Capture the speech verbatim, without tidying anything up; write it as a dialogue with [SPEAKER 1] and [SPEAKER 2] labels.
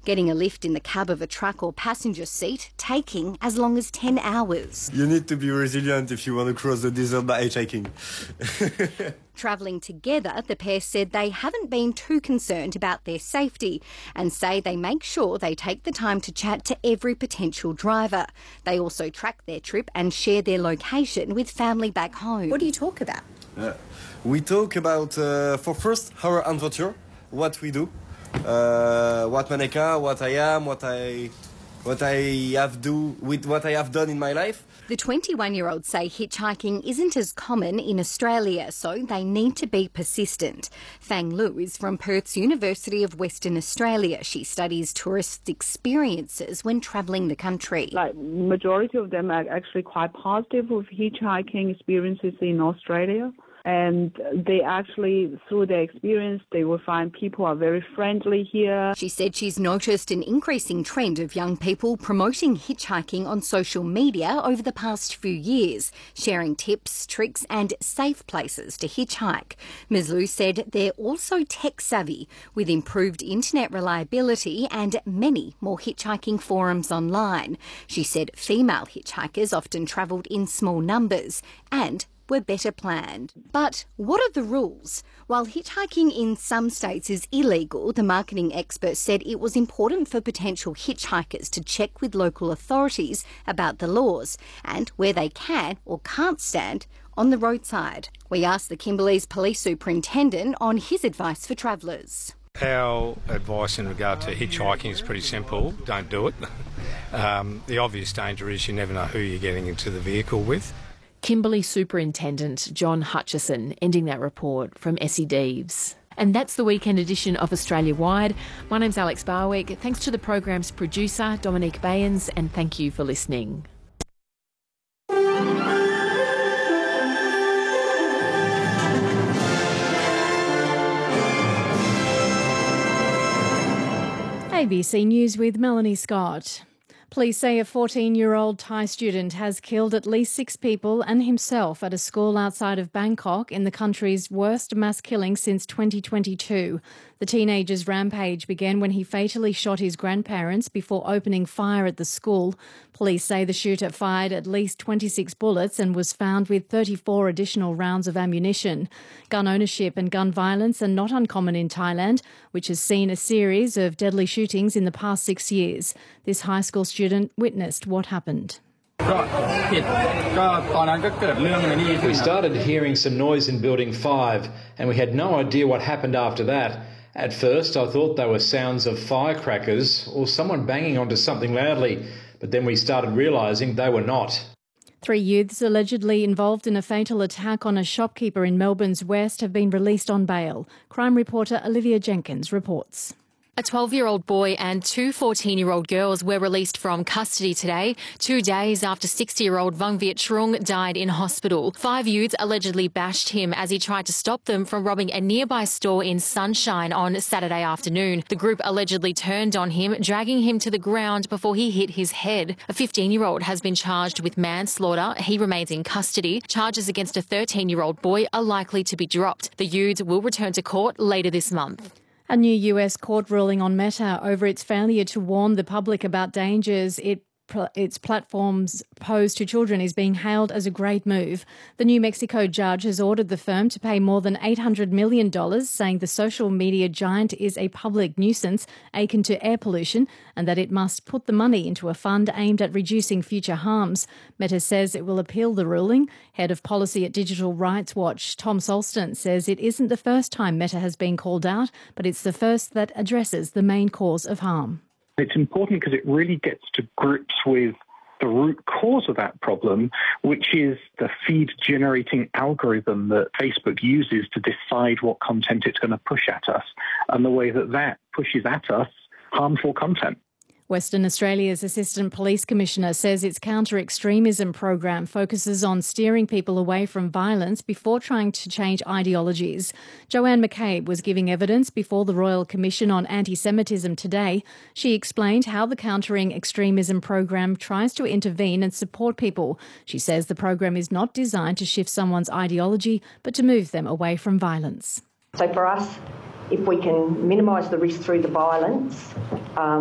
[SPEAKER 1] getting a lift in the cab of a truck or passenger seat taking as long as ten hours.
[SPEAKER 2] You need to be resilient if you want to cross the desert by hitchhiking.
[SPEAKER 1] Travelling together, the pair said they haven't been too concerned about their safety and say they make sure they take the time to chat to every potential driver. They also track their trip and share their location with family back home. What do you talk about?
[SPEAKER 2] Uh, we talk about, uh, for first, our adventure, what we do, uh, what Maneka, what I am, what I, what I have do with what I have done in my life.
[SPEAKER 1] The twenty-one-year-olds say hitchhiking isn't as common in Australia, so they need to be persistent. Fang Lu is from Perth's University of Western Australia. She studies tourist experiences when travelling the country.
[SPEAKER 3] Like, majority of them are actually quite positive with hitchhiking experiences in Australia. And they actually, through their experience, they will find people are very friendly here.
[SPEAKER 1] She said she's noticed an increasing trend of young people promoting hitchhiking on social media over the past few years, sharing tips, tricks and safe places to hitchhike. Miz Lu said they're also tech-savvy, with improved internet reliability and many more hitchhiking forums online. She said female hitchhikers often travelled in small numbers and were better planned. But what are the rules? While hitchhiking in some states is illegal, the marketing expert said it was important for potential hitchhikers to check with local authorities about the laws and where they can or can't stand on the roadside. We asked the Kimberley's police superintendent on his advice for travellers.
[SPEAKER 4] Our advice in regard to hitchhiking is pretty simple. Don't do it. Um, the obvious danger is you never know who you're getting into the vehicle with.
[SPEAKER 5] Kimberley Superintendent John Hutchison ending that report from Essie Deeves. And that's the weekend edition of Australia Wide. My name's Alex Barwick. Thanks to the program's producer, Dominique Bayens, and thank you for listening.
[SPEAKER 6] A B C News with Melanie Scott. Police say a fourteen-year-old Thai student has killed at least six people and himself at a school outside of Bangkok in the country's worst mass killing since twenty twenty-two. The teenager's rampage began when he fatally shot his grandparents before opening fire at the school. Police say the shooter fired at least twenty-six bullets and was found with thirty-four additional rounds of ammunition. Gun ownership and gun violence are not uncommon in Thailand, which has seen a series of deadly shootings in the past six years. This high school student witnessed what happened.
[SPEAKER 7] We started hearing some noise in Building five and we had no idea what happened after that. At first I thought they were sounds of firecrackers or someone banging onto something loudly, but then we started realising they were not.
[SPEAKER 6] Three youths allegedly involved in a fatal attack on a shopkeeper in Melbourne's West have been released on bail. Crime reporter Olivia Jenkins reports.
[SPEAKER 8] A twelve-year-old boy and two fourteen-year-old girls were released from custody today, two days after sixty-year-old Vung Viet Trung died in hospital. Five youths allegedly bashed him as he tried to stop them from robbing a nearby store in Sunshine on Saturday afternoon. The group allegedly turned on him, dragging him to the ground before he hit his head. A fifteen-year-old has been charged with manslaughter. He remains in custody. Charges against a thirteen-year-old boy are likely to be dropped. The youths will return to court later this month.
[SPEAKER 6] A new U S court ruling on Meta over its failure to warn the public about dangers it its platforms pose to children is being hailed as a great move. The New Mexico judge has ordered the firm to pay more than eight hundred million dollars, saying the social media giant is a public nuisance akin to air pollution and that it must put the money into a fund aimed at reducing future harms. Meta says it will appeal the ruling. Head of policy at Digital Rights Watch, Tom Solston, says it isn't the first time Meta has been called out, but it's the first that addresses the main cause of harm.
[SPEAKER 9] It's important because it really gets to grips with the root cause of that problem, which is the feed-generating algorithm that Facebook uses to decide what content it's going to push at us, and the way that that pushes at us harmful content.
[SPEAKER 6] Western Australia's Assistant Police Commissioner says its counter-extremism program focuses on steering people away from violence before trying to change ideologies. Joanne McCabe was giving evidence before the Royal Commission on Anti-Semitism today. She explained how the Countering Extremism program tries to intervene and support people. She says the program is not designed to shift someone's ideology, but to move them away from violence.
[SPEAKER 10] So for us, if we can minimise the risk through the violence, um,